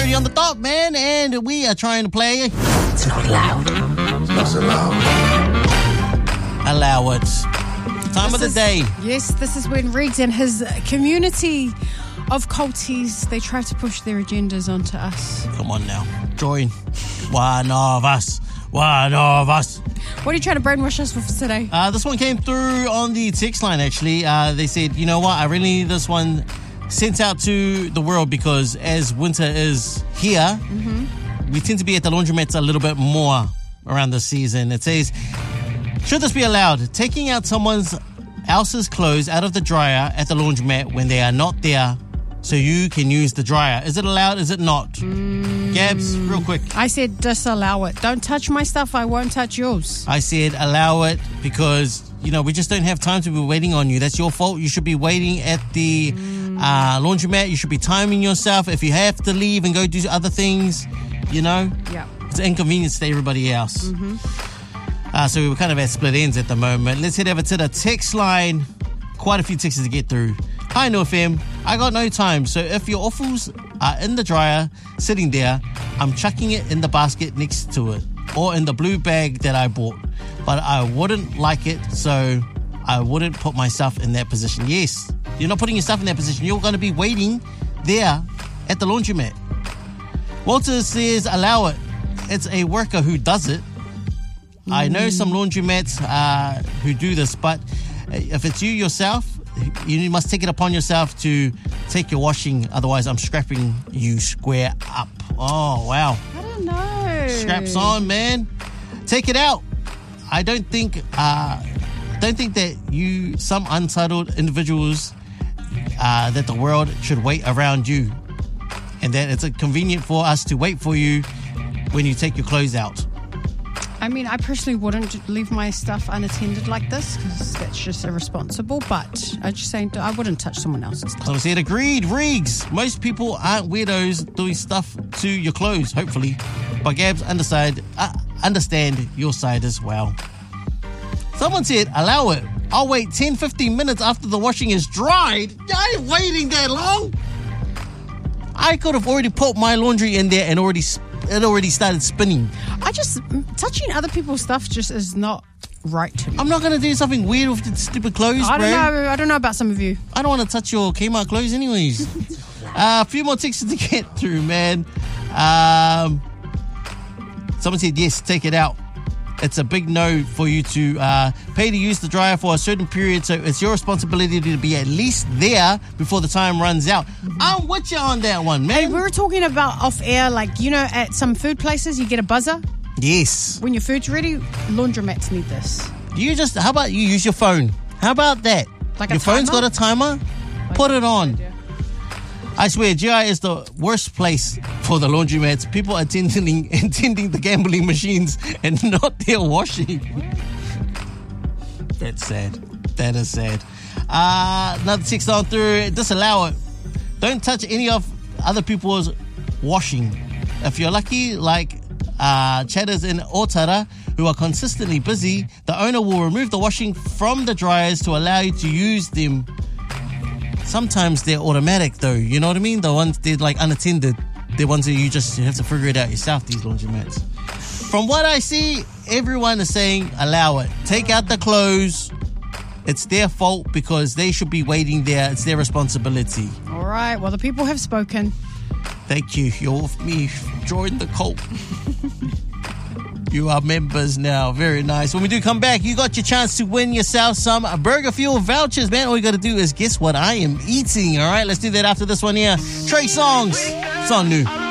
Jody on the top, man, and we are trying to play. It's not loud. It's not allowed. Allow it. Time of the day. Yes, this is when Riggs and his community of culties, they try to push their agendas onto us. Come on now. Join. One of us. One of us. What are you trying to brainwash us with today? This one came through on the text line, actually. They said, you know what, I really need this one sent out to the world because as winter is here, we tend to be at the laundromats a little bit more around this season. It says, should this be allowed? Taking out someone else's clothes out of the dryer at the laundromat when they are not there so you can use the dryer. Is it allowed? Is it not? Gabs, real quick. I said disallow it. Don't touch my stuff. I won't touch yours. I said allow it because, you know, we just don't have time to be waiting on you. That's your fault. You should be waiting at the laundromat. You should be timing yourself. If you have to leave and go do other things, you know, it's an inconvenience to everybody else. So we were kind of at split ends at the moment. Let's head over to the text line. Quite a few texts to get through. Hi, NoFM. I got no time, so if your offals are in the dryer, sitting there, I'm chucking it in the basket next to it, or in the blue bag that I bought. But I wouldn't like it, so I wouldn't put myself in that position. Yes, you're not putting yourself in that position. You're going to be waiting there at the laundromat. Walter says, allow it. It's a worker who does it. I know some laundromats who do this, but if it's you yourself, you must take it upon yourself to take your washing. Otherwise, I'm scrapping you square up. Oh, wow. I don't know. Scraps on, man. Take it out. I don't think that some untitled individuals, that the world should wait around you. And that it's convenient for us to wait for you when you take your clothes out. I mean, I personally wouldn't leave my stuff unattended like this because that's just irresponsible, but I just saying I wouldn't touch someone else's stuff. Someone said, agreed, Riggs. Most people aren't weirdos doing stuff to your clothes, hopefully. But Gabs, understand your side as well. Someone said, allow it. I'll wait 10-15 minutes after the washing is dried. I ain't waiting that long. I could have already put my laundry in there and it already started spinning. Touching other people's stuff just is not right to me. I'm not going to do something weird with the stupid clothes, I don't know about some of you. I don't want to touch your Kmart clothes anyways. A few more texts to get through, man. Someone said, yes, take it out. It's a big no for you to pay to use the dryer for a certain period, so it's your responsibility to be at least there before the time runs out. I'm with you on that one, man. Hey, we were talking about off air, like, you know, at some food places, you get a buzzer. Yes. When your food's ready, laundromats need this. How about you use your phone? How about that? Like your phone's got a timer? Put it on. I swear, GI is the worst place for the laundromats. People attending the gambling machines and not their washing. That's sad. That is sad. Another text on through. Disallow it. Don't touch any of other people's washing. If you're lucky, like chatters in Otara, who are consistently busy, the owner will remove the washing from the dryers to allow you to use them. Sometimes they're automatic though, you know what I mean? The ones they're like unattended. They're ones that you just have to figure it out yourself, these laundromats. From what I see, everyone is saying allow it. Take out the clothes. It's their fault because they should be waiting there. It's their responsibility. All right, well, the people have spoken. Thank you. You're with me. Join the cult. You are members now. Very nice. When we do come back, you got your chance to win yourself some Burger Fuel vouchers, man. All you got to do is guess what I am eating. All right, let's do that after this one here. Trey Songz. It's on new.